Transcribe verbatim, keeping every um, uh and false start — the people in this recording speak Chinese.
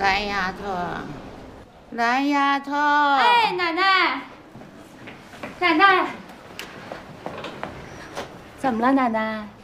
蓝丫头，蓝丫头。 哎，奶奶，奶奶，怎么了，奶奶？